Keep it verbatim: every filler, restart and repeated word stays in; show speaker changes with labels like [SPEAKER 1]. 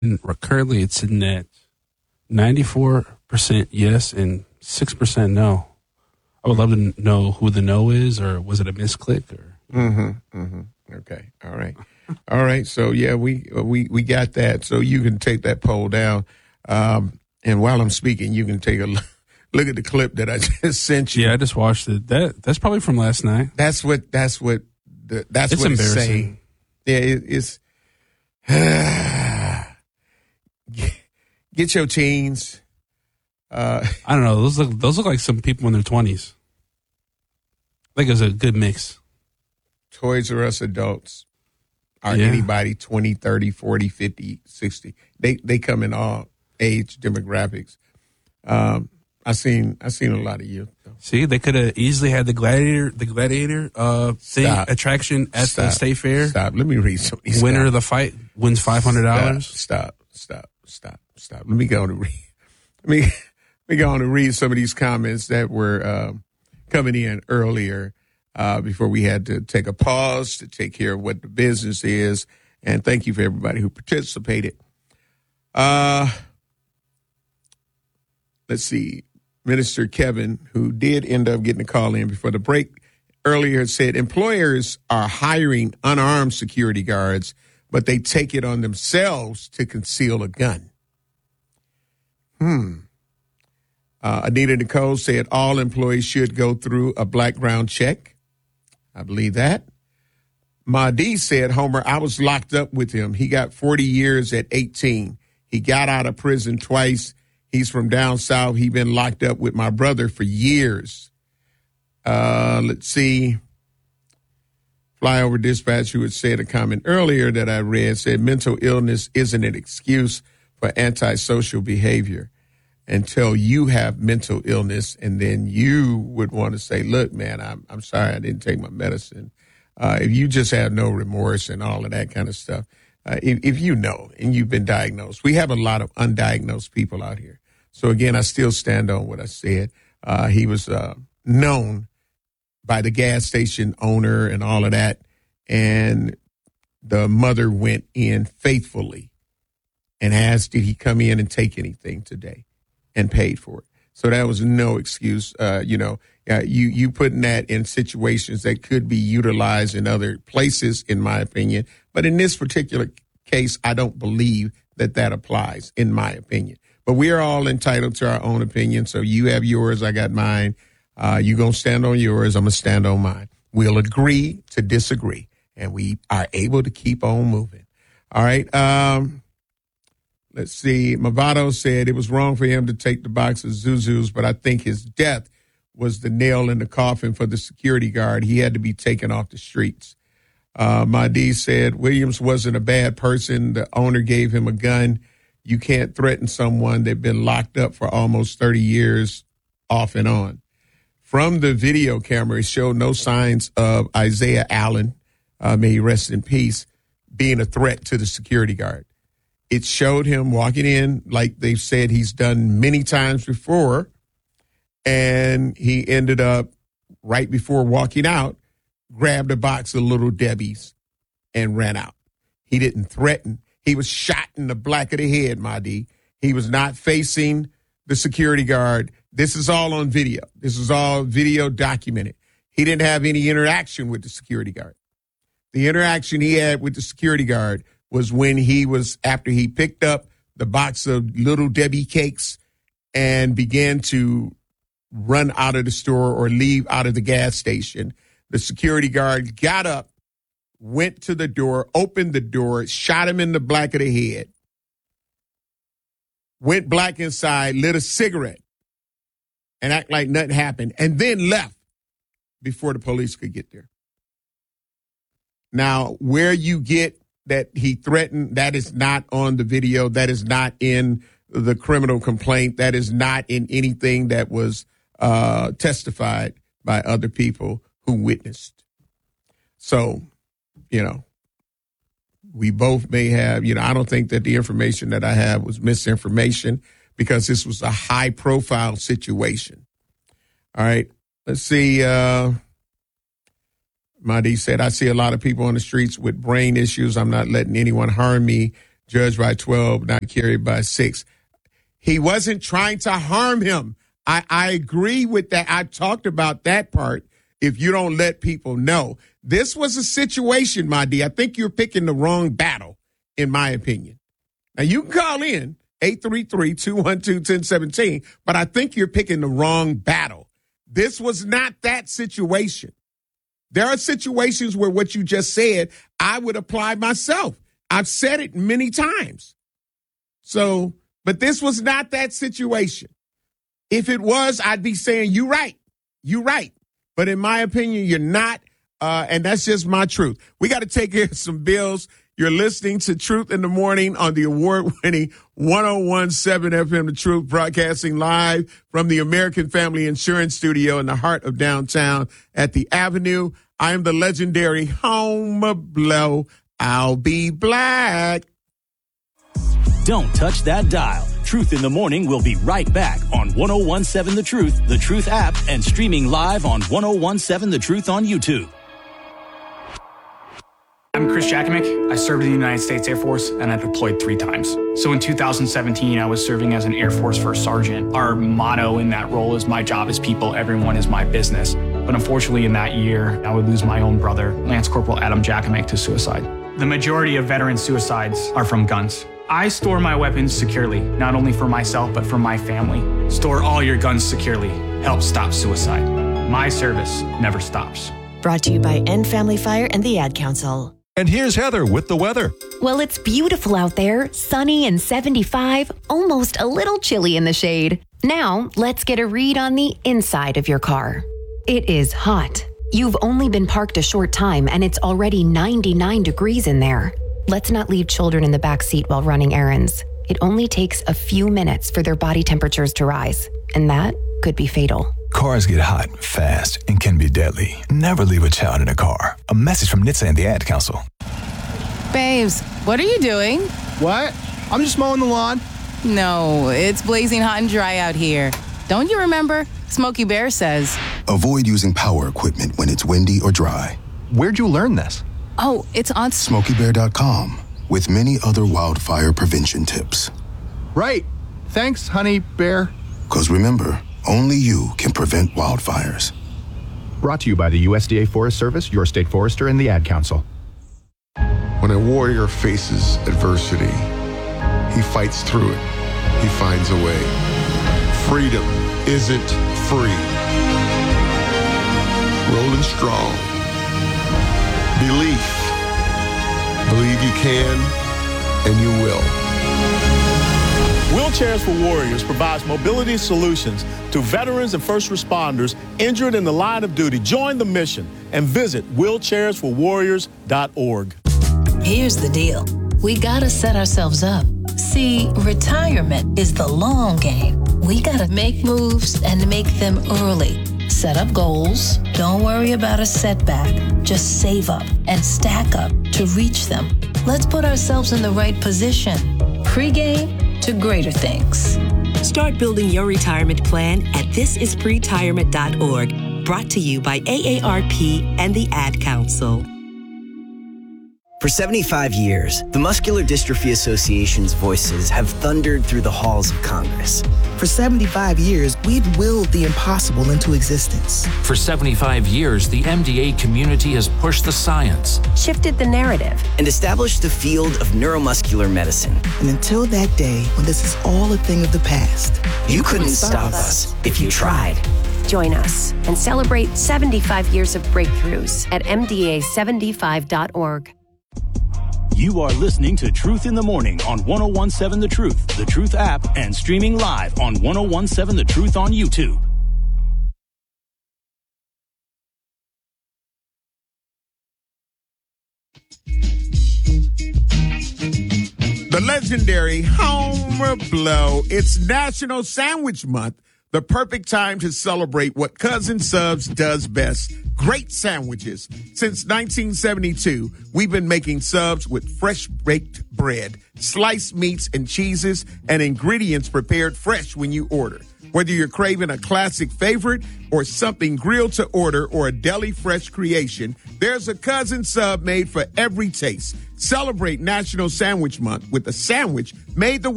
[SPEAKER 1] And currently, it's sitting at ninety-four percent yes and six percent no. I would love to know who the no is, or was it a misclick? Or
[SPEAKER 2] mm-hmm, mm-hmm. Okay, all right, all right. So yeah, we we we got that. So you can take that poll down, um, and while I'm speaking, you can take a look at the clip that I just sent you.
[SPEAKER 1] Yeah, I just watched it. That that's probably from last night.
[SPEAKER 2] That's what that's what the, that's
[SPEAKER 1] it's
[SPEAKER 2] what it's
[SPEAKER 1] embarrassing.
[SPEAKER 2] saying. Yeah, it, it's. Get your teens. Uh,
[SPEAKER 1] I don't know. Those look those look like some people in their twenties. I think it was a good mix.
[SPEAKER 2] Toys R Us adults are
[SPEAKER 1] Yeah.
[SPEAKER 2] anybody twenty, thirty, forty, fifty, sixty. They they come in all age demographics. Um, I seen I seen a lot of youth. Though.
[SPEAKER 1] See, they could have easily had the gladiator the gladiator uh, thing
[SPEAKER 2] Stop.
[SPEAKER 1] attraction at
[SPEAKER 2] Stop.
[SPEAKER 1] the state fair.
[SPEAKER 2] Stop. Let me read some of these.
[SPEAKER 1] Winner
[SPEAKER 2] guys.
[SPEAKER 1] of the fight wins five hundred dollars.
[SPEAKER 2] Stop. Stop. Stop. Stop. Let me go on and read. Let me let me go on and read some of these comments that were uh, coming in earlier uh, before we had to take a pause to take care of what the business is. And thank you for everybody who participated. Uh, let's see. Minister Kevin, who did end up getting a call in before the break earlier, said employers are hiring unarmed security guards, but they take it on themselves to conceal a gun. Hmm. Uh, Anita Nicole said all employees should go through a background check. I believe that. Mahdi said, Homer, I was locked up with him. He got forty years at eighteen. He got out of prison twice. He's from down south. He been locked up with my brother for years. Uh, let's see. Flyover Dispatch, who had said a comment earlier that I read, said mental illness isn't an excuse for antisocial behavior until you have mental illness, and then you would want to say, look, man, I'm, I'm sorry I didn't take my medicine. Uh, if you just have no remorse and all of that kind of stuff, uh, if, if you know and you've been diagnosed, we have a lot of undiagnosed people out here. So, again, I still stand on what I said. Uh, he was uh, known by the gas station owner and all of that, and the mother went in faithfully and asked, did he come in and take anything today, and paid for it. So that was no excuse. Uh, you know, uh, you, you putting that in situations that could be utilized in other places, in my opinion. But in this particular case, I don't believe that that applies, in my opinion. But we are all entitled to our own opinion. So you have yours, I got mine. Uh, you're going to stand on yours, I'm going to stand on mine. We'll agree to disagree, and we are able to keep on moving. All right. Um, let's see. Movado said it was wrong for him to take the box of Zuzus, but I think his death was the nail in the coffin for the security guard. He had to be taken off the streets. Uh, Mahdi said Williams wasn't a bad person. The owner gave him a gun. You can't threaten someone that's been locked up for almost thirty years off and on. From the video camera, it showed no signs of Isaiah Allen, uh, may he rest in peace, being a threat to the security guard. It showed him walking in like they've said he's done many times before, and he ended up, right before walking out, grabbed a box of Little Debbie's and ran out. He didn't threaten. He was shot in the back of the head, Mahdi. He was not facing the security guard. This is all on video. This is all video documented. He didn't have any interaction with the security guard. The interaction he had with the security guard was when he was, after he picked up the box of Little Debbie cakes and began to run out of the store or leave out of the gas station. The security guard got up, went to the door, opened the door, shot him in the back of the head, went black inside, lit a cigarette, and act like nothing happened, and then left before the police could get there. Now, where you get that he threatened, that is not on the video. That is not in the criminal complaint. That is not in anything that was uh, testified by other people who witnessed. So, you know, we both may have, you know, I don't think that the information that I have was misinformation because this was a high-profile situation. All right, let's see. Uh, Mahdi said, I see a lot of people on the streets with brain issues. I'm not letting anyone harm me. judged by twelve, not carried by six. He wasn't trying to harm him. I, I agree with that. I talked about that part. If you don't let people know, this was a situation, my D. I think you're picking the wrong battle, in my opinion. Now, you can call in eight three three, two one two, one zero one seven, but I think you're picking the wrong battle. This was not that situation. There are situations where what you just said, I would apply myself. I've said it many times. So, but this was not that situation. If it was, I'd be saying, you right. You right. But in my opinion, you're not. Uh, and that's just my truth. We got to take care of some bills. You're listening to Truth in the Morning on the award-winning one oh one point seven F M The Truth, broadcasting live from the American Family Insurance Studio in the heart of downtown at the Avenue. I am the legendary Homer Blow. I'll be black.
[SPEAKER 3] Don't touch that dial. Truth in the Morning will be right back on one oh one point seven The Truth, The Truth app, and streaming live on one oh one point seven The Truth on YouTube.
[SPEAKER 4] I'm Chris Jakovic. I served in the United States Air Force and I deployed three times. So in two thousand seventeen, I was serving as an Air Force First Sergeant. Our motto in that role is my job is people, everyone is my business. But unfortunately in that year, I would lose my own brother, Lance Corporal Adam Jakovic, to suicide. The majority of veteran suicides are from guns. I store my weapons securely, not only for myself, but for my family. Store all your guns securely. Help stop suicide. My service never stops.
[SPEAKER 5] Brought to you by End Family Fire and the Ad Council.
[SPEAKER 6] And here's Heather with the weather.
[SPEAKER 7] Well, it's beautiful out there, sunny and seventy-five, almost a little chilly in the shade. Now, let's get a read on the inside of your car. It is hot. You've only been parked a short time and it's already ninety-nine degrees in there. Let's not leave children in the back seat while running errands. It only takes a few minutes for their body temperatures to rise, and that could be fatal.
[SPEAKER 6] Cars get hot, fast, and can be deadly. Never leave a child in a car. A message from N H T S A and the Ad Council.
[SPEAKER 8] Babes, what are you doing?
[SPEAKER 9] What? I'm just mowing the lawn.
[SPEAKER 8] No, it's blazing hot and dry out here. Don't you remember? Smokey Bear says,
[SPEAKER 10] avoid using power equipment when it's windy or dry.
[SPEAKER 9] Where'd you learn this?
[SPEAKER 8] Oh, it's on
[SPEAKER 10] Smokey Bear dot com with many other wildfire prevention tips.
[SPEAKER 9] Right. Thanks, honey bear.
[SPEAKER 10] Because remember, only you can prevent wildfires.
[SPEAKER 11] Brought to you by the U S D A Forest Service, your state forester, and the Ad Council.
[SPEAKER 12] When a warrior faces adversity, he fights through it. He finds a way. Freedom isn't free. Rolling strong. Belief. Believe you can, and you will.
[SPEAKER 13] Wheelchairs for Warriors provides mobility solutions to veterans and first responders injured in the line of duty. Join the mission and visit wheelchairs for warriors dot org.
[SPEAKER 14] Here's the deal. We gotta set ourselves up. See, retirement is the long game. We gotta make moves and make them early. Set up goals. Don't worry about a setback. Just save up and stack up to reach them. Let's put ourselves in the right position. Pre-game to greater things.
[SPEAKER 15] Start building your retirement plan at this is pretirement dot org. Brought to you by A A R P and the Ad Council.
[SPEAKER 16] For seventy-five years, the Muscular Dystrophy Association's voices have thundered through the halls of Congress.
[SPEAKER 17] For seventy-five years, we've willed the impossible into existence.
[SPEAKER 18] For seventy-five years, the M D A community has pushed the science,
[SPEAKER 7] shifted the narrative,
[SPEAKER 16] and established the field of neuromuscular medicine.
[SPEAKER 17] And until that day, when this is all a thing of the past,
[SPEAKER 16] you, you couldn't, couldn't stop us if you tried.
[SPEAKER 7] Join us and celebrate seventy-five years of breakthroughs at M D A seventy-five dot org.
[SPEAKER 3] You are listening to Truth in the Morning on one oh one point seven The Truth, The Truth app, and streaming live on one oh one point seven The Truth on YouTube.
[SPEAKER 2] The legendary Homer Blow. It's National Sandwich Month, the perfect time to celebrate what Cousin Subs does best. Great sandwiches. Since nineteen seventy-two, we've been making subs with fresh baked bread, sliced meats and cheeses, and ingredients prepared fresh when you order. Whether you're craving a classic favorite or something grilled to order or a deli fresh creation, there's a cousin sub made for every taste. Celebrate National Sandwich Month with a sandwich made the